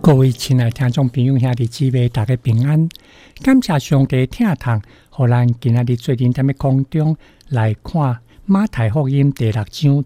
各位亲爱的听众朋友兄弟姊妹，大家平安！感谢上帝听堂，互咱今仔日做阵在空中来看马太福音第6章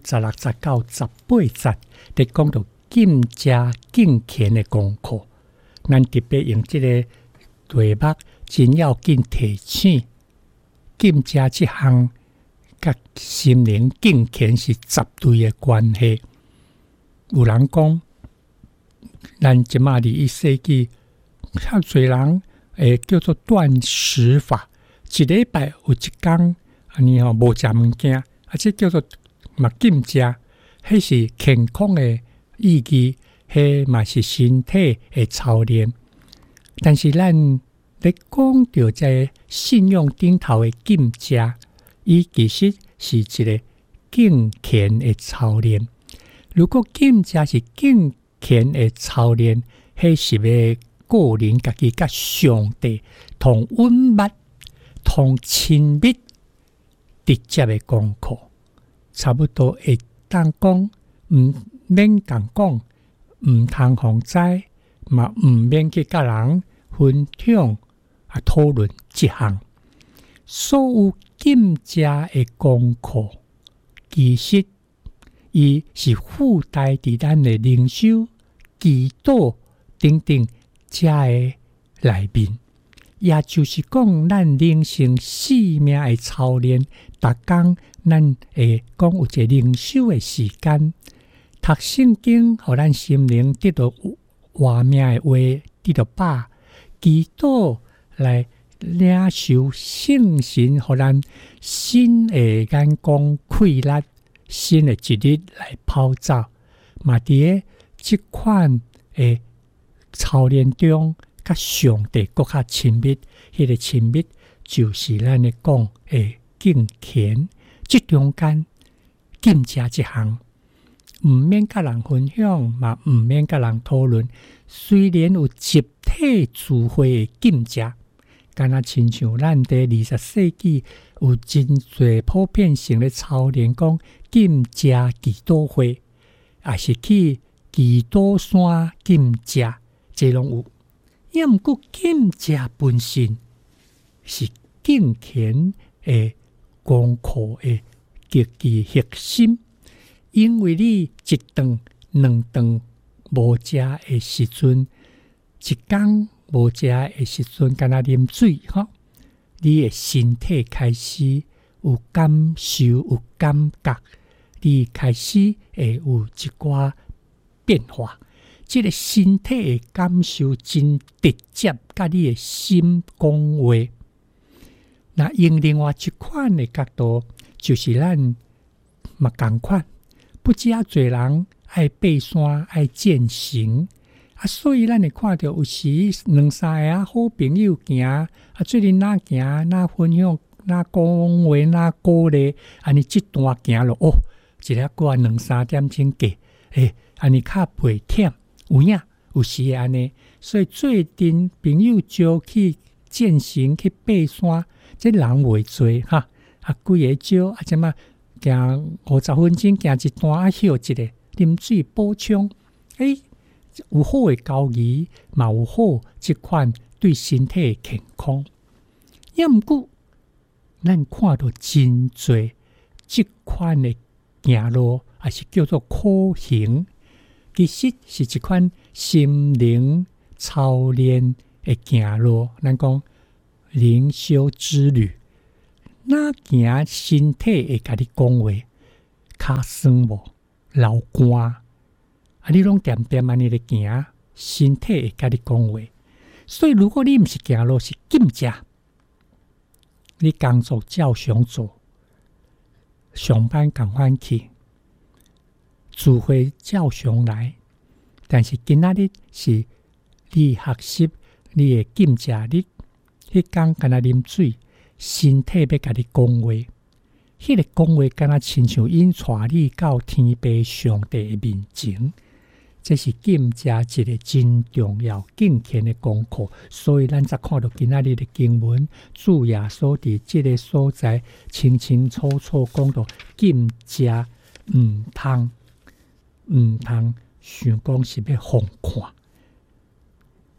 16、19、18节，在讲到敬加敬虔的功课。咱特别用这个题目，真要紧提醒，敬加这项甲心灵敬虔是绝对的关系。有人讲，咱即马21世纪，较侪人会叫做断食法，一礼拜有一天，安尼无食物件，这叫做嘛禁食，迄是健康的意义，迄嘛是身体的操练。但是咱咧讲到这信用顶头的禁食，伊其实是一个敬虔的操练。如果禁食是敬虔的操练，迄是要个人家己甲上帝同稳密、同亲密直接的功课，差不多会当讲，毋免共讲，毋通互知，嘛毋免去甲人分享讨论这项。所有禁食的功课，其实伊是附带伫咱的灵修、祈祷等等遮的内面，也就是讲，咱灵性生命的操练，逐工咱会讲有一个灵修的时间，读圣经，互咱心灵得到活命的话得到饱，祈祷来领受圣神，互咱新的眼光开力。新的一日来跑走，嘛伫即款的操练中，甲上帝更较亲密。迄个亲密就是咱咧讲的敬虔。即中间禁食一项，毋免甲人分享，嘛毋免甲人讨论。虽然有集体聚会的禁食，敢若亲像咱伫20世纪有真侪普遍性的操练讲。禁食祈祷会，也是去祈祷山禁食，这拢有。也毋过禁食本身是敬虔的功课的极其核心，因为你一顿、两顿无食的时阵，一天无食的时阵，敢若啉水吼，你的身体开始有感受、有感觉。你开始会有一寡变化，这个身体的感受真直接，甲你的心讲话。那用另外一款的角度，就是咱嘛同款，不只侪人爱爬山、爱践行所以咱会看到有时两三个好朋友行最近哪行哪分享哪讲话哪鼓励，安尼这段行咯一日过2、3点钟过，安尼较袂忝，有影有时会安尼。所以最近朋友招去践行去爬山，这人袂多哈，几个招即马行50分钟行一段休一下，啉水补充，有好的交易，嘛有好即款对身体的健康。也毋过，咱看到真侪即款的。行路也是叫做苦行，其实是一款心灵操练的行路。咱讲灵修之旅，哪行身体会甲你讲话，骹酸无、流汗你拢点点安尼咧行，身体会甲你讲话。所以，如果你毋是行路，是禁食，你工作照常做。上班赶快去，聚会照常来，但是今仔日是你学习你的禁食日，迄天敢若啉水，身体要甲你讲话，迄个讲话敢若亲像引带你到天父上帝的面前。这是禁食一个真重要敬虔的功课，所以咱才看到今仔日的经文，主耶稣伫这个所在清清楚楚讲到禁食，毋通想讲是要互看，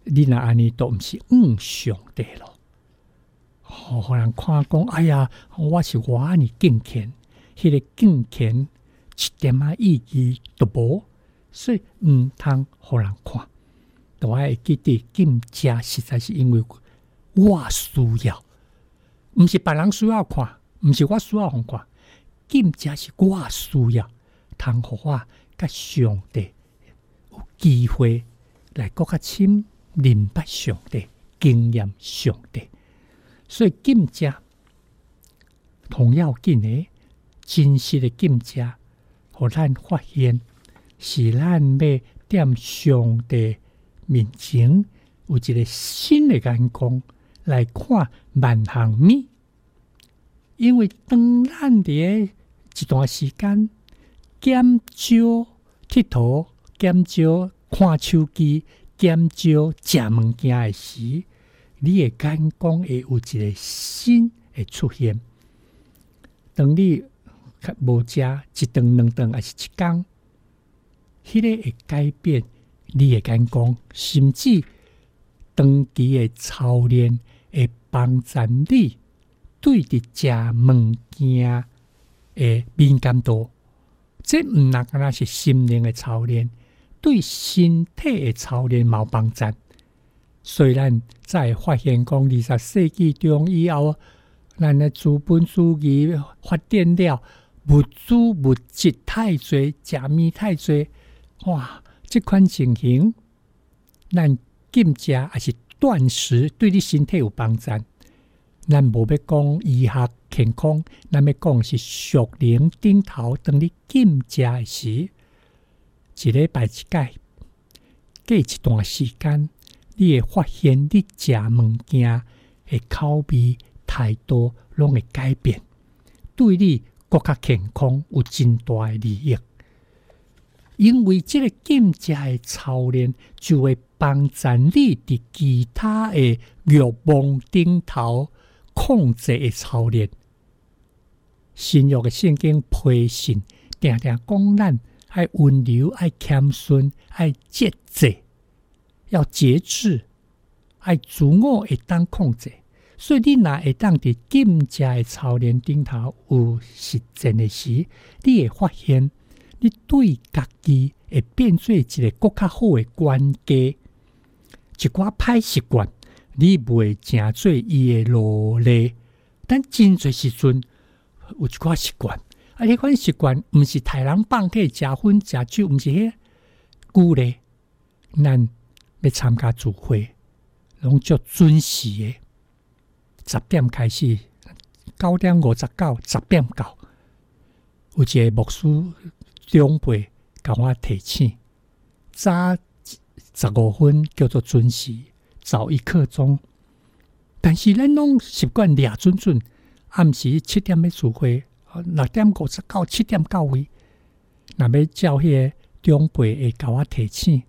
你若安尼都毋是上帝咯。互人看讲，哎呀，我是我安尼敬虔，迄个敬虔一点仔意义都无，所以毋通互人看。都爱记得敬家实在是因为我需要，毋是别人需要看，毋是我需要互看。敬家是我需要，通互我甲上帝有机会来搁较深明白上帝，经验上帝。所以敬家同要紧的真实的敬家，互咱发现是咱要踮上帝面前有一个新的眼光来看万项物，因为当咱伫一段时间减少佚佗、减少看手机、减少食物件的时，你的眼光会有一个新的出现。当你无食一顿、两顿，还是一天，迄个会改变你的眼光，甚至长期的操练会帮助你对伫食物件的敏感度。这毋单单是心灵的操练，对身体的操练嘛有帮助。虽然在发现讲20世纪中以后，咱的资本主义发展了，物资物质太多，食物太多，哇！这款情形，咱禁食还是断食，对你身体有帮助。咱无要讲医学健康，咱要讲是属灵顶头。当你禁食的时，一礼拜一届，过一段时间，你会发现你食物件的口味、态度拢会改变，对你更较健康有真大的利益。因为这个禁食的操练，就会帮助你伫其他的欲望顶头控制的操练。新约的圣经批信，定定讲咱爱温柔、爱谦逊、爱节制，要节制，爱自我会当控制。所以你若会当伫禁食的操练顶头有实践的时，你会发现你对家己会变做一个更较好的管家。一寡歹习惯，你袂成做伊的奴隶。但真侪时阵有一寡习惯，迄款习惯毋是杀人放火、食薰、食酒，毋是迄旧咧。咱要参加聚会，拢足准时的，10点开始，9点59，10点到。有一个牧师长辈甲我提醒，早15分叫做准时，早1刻钟。但是咱拢习惯抓准准，暗时7点要聚会，6点59、7点到位。若要叫迄个长辈会甲我提醒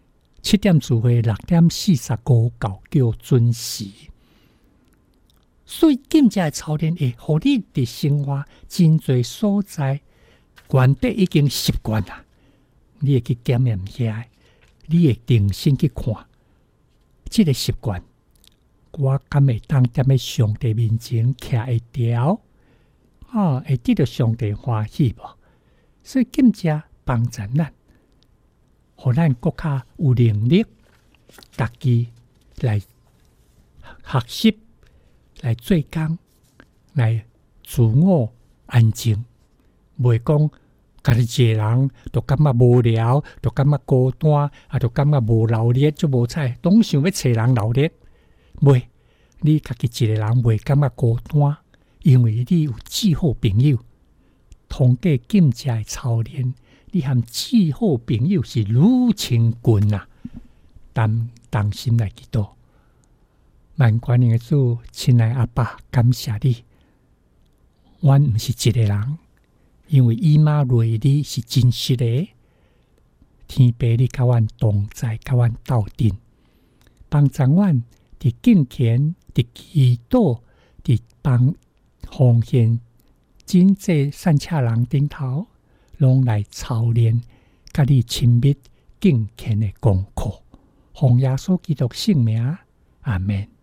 ，7点聚会，6点45到叫准时。所以禁食的操练会互你伫生活真侪所在，原底已经习惯啦。你会去检验遐，你会定心去看，这个习惯，我敢会当踮咧上帝面前徛会牢，会得到上帝欢喜无？所以禁食帮助咱，互咱更较有能力，家己来学习。来做工，来自我安静，袂讲家己一个人就感觉无聊，就感觉孤单，就感觉无热烈，就无彩，总想要找人热烈。袂，你家己一个人袂感觉孤单，因为你有至好朋友。通过禁食的操练，你和至好朋友是愈亲近啊！当心来祈祷。万关的主，亲爱阿爸，感谢你。阮毋是一个人，因为以马内利是真实的。天父你甲阮同在，甲阮斗阵，帮助阮伫敬虔、伫祈祷、伫帮奉献、真济善车人顶头，拢来操练，甲你亲密敬虔的功课。 奉耶稣基督圣名，阿们。